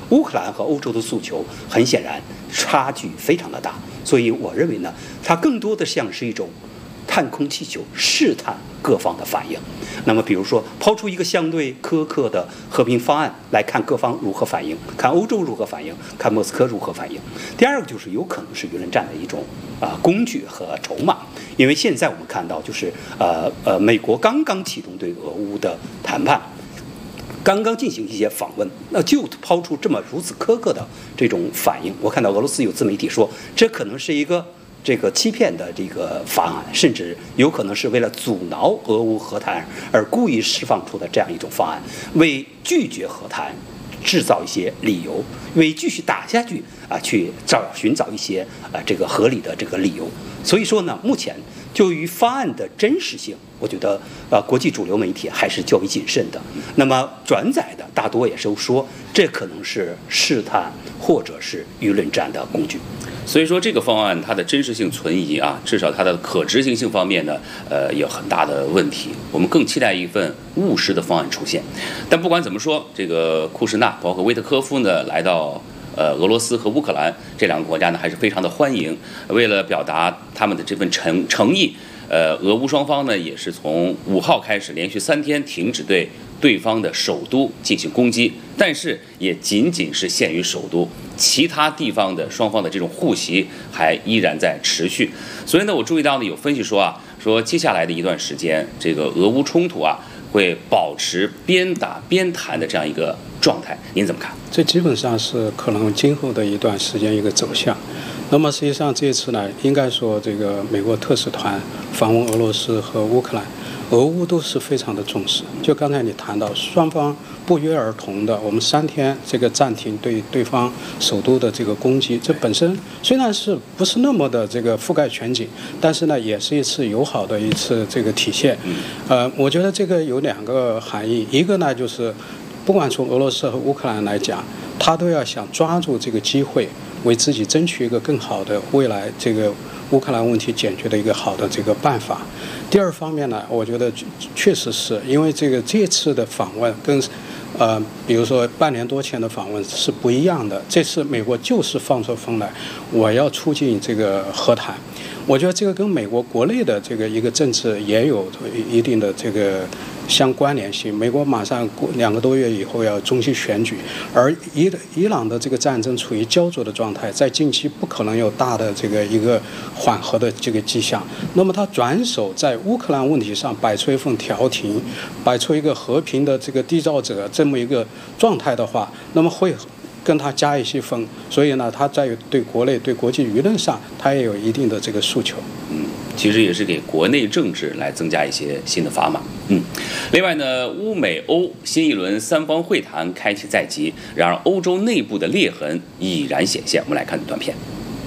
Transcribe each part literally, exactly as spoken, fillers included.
乌克兰和欧洲的诉求很显然差距非常的大，所以我认为呢，它更多的像是一种探空气球，试探各方的反应。那么比如说抛出一个相对苛刻的和平方案来看各方如何反应，看欧洲如何反应，看莫斯科如何反应。第二个就是有可能是舆论战的一种啊、呃、工具和筹码，因为现在我们看到就是呃呃美国刚刚启动对俄乌的谈判，刚刚进行一些访问，那就抛出这么如此苛刻的这种反应。我看到俄罗斯有自媒体说，这可能是一个这个欺骗的这个法案，甚至有可能是为了阻挠俄乌和谈而故意释放出的这样一种方案，为拒绝和谈制造一些理由，为继续打下去啊去找寻找一些啊这个合理的这个理由。所以说呢，目前就于方案的真实性，我觉得呃国际主流媒体还是较为谨慎的。那么转载的大多也是说，这可能是试探或者是舆论战的工具。 所以说这个方案它的真实性存疑啊，至少它的可执行性方面呢，呃有很大的问题。我们更期待一份务实的方案出现。但不管怎么说，这个库什纳包括威特科夫呢来到呃俄罗斯和乌克兰这两个国家呢，还是非常的欢迎。为了表达他们的这份诚诚意，呃俄乌双方呢也是从五号开始连续三天停止对对方的首都进行攻击，但是也仅仅是限于首都，其他地方的双方的这种互袭还依然在持续。所以呢，我注意到呢，有分析说啊，说接下来的一段时间，这个俄乌冲突啊会保持边打边谈的这样一个状态，您怎么看？ 这基本上是可能今后的一段时间一个走向。那么实际上这次呢，应该说这个美国特使团访问俄罗斯和乌克兰，俄乌都是非常的重视。就刚才你谈到，双方不约而同的，我们三天这个暂停对对方首都的这个攻击，这本身虽然是不是那么的这个覆盖全景，但是呢，也是一次友好的一次这个体现。呃，我觉得这个有两个含义，一个呢就是，不管从俄罗斯和乌克兰来讲，他都要想抓住这个机会，为自己争取一个更好的未来这个乌克兰问题解决的一个好的这个办法。第二方面呢，我觉得确实是因为这个这次的访问跟呃，比如说半年多前的访问是不一样的。这次美国就是放出风来，我要促进这个和谈。我觉得这个跟美国国内的这个一个政治也有一定的这个相关联性。美国马上过两个多月以后要中期选举，而伊伊朗的这个战争处于焦灼的状态，在近期不可能有大的这个一个缓和的这个迹象。那么他转手在乌克兰问题上摆出一份调停，摆出一个和平的这个缔造者这么一个状态的话，那么会跟他加一些分，所以呢，他在对国内、对国际舆论上，他也有一定的这个诉求。 嗯，其实也是给国内政治来增加一些新的砝码。嗯，另外呢，乌美欧新一轮三方会谈开启在即，然而欧洲内部的裂痕已然显现。我们来看短片。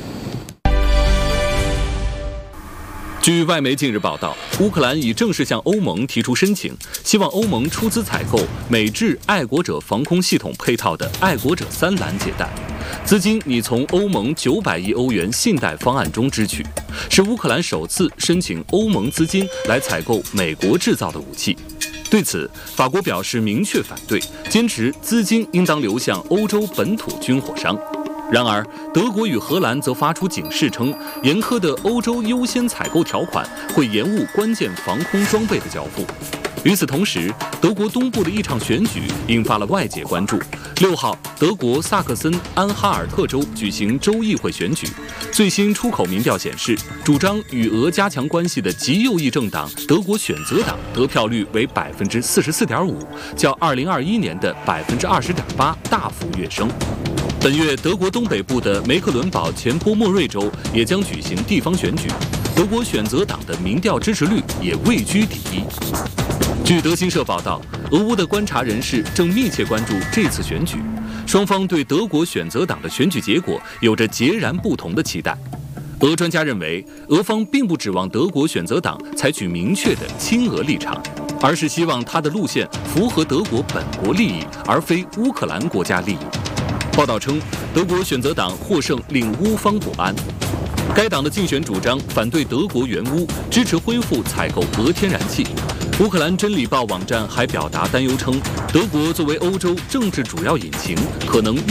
据外媒近日报道，乌克兰已正式向欧盟提出申请，希望欧盟出资采购美制爱国者防空系统配套的爱国者三拦截弹，资金拟从欧盟九百亿欧元信贷方案中支取，是乌克兰首次申请欧盟资金来采购美国制造的武器。对此，法国表示明确反对，坚持资金应当流向欧洲本土军火商。然而，德国与荷兰则发出警示称，严苛的欧洲优先采购条款会延误关键防空装备的交付。与此同时，德国东部的一场选举引发了外界关注。六号，德国萨克森安哈尔特州举行州议会选举，最新出口民调显示，主张与俄加强关系的极右翼政党德国选择党得票率为百分之四十四点五，较二零二一年的百分之二十点八大幅跃升。本月，德国东北部的梅克伦堡前波莫瑞州也将举行地方选举，德国选择党的民调支持率也位居第一。据德新社报道，俄乌的观察人士正密切关注这次选举，双方对德国选择党的选举结果有着截然不同的期待。俄专家认为，俄方并不指望德国选择党采取明确的亲俄立场，而是希望他的路线符合德国本国利益，而非乌克兰国家利益。报道称，德国选择党获胜令乌方不安。该党的竞选主张反对德国援乌，支持恢复采购俄天然气。乌克兰真理报网站还表达担忧称，德国作为欧洲政治主要引擎，可能